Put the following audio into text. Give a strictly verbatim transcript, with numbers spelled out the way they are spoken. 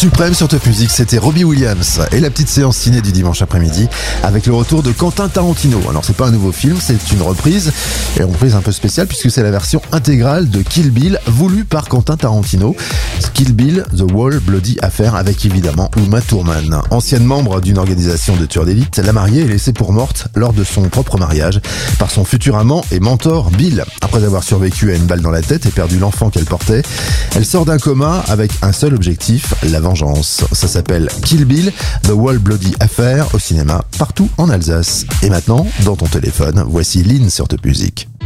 suprême sur Top Music, c'était Robbie Williams et la petite séance ciné du dimanche après-midi avec le retour de Quentin Tarantino. Alors c'est pas un nouveau film, c'est une reprise et une reprise un peu spéciale puisque c'est la version intégrale de Kill Bill voulue par Quentin Tarantino. Kill Bill, The Wall Bloody Affair avec évidemment Uma Thurman. Ancienne membre d'une organisation de tueurs d'élite, la mariée est laissée pour morte lors de son propre mariage par son futur amant et mentor Bill. Après avoir survécu à une balle dans la tête et perdu l'enfant qu'elle portait, elle sort d'un coma avec un seul objectif, la vengeance. Ça s'appelle Kill Bill, The Wall Bloody Affair au cinéma partout en Alsace. Et maintenant, dans ton téléphone, voici Lynn sur Top Music.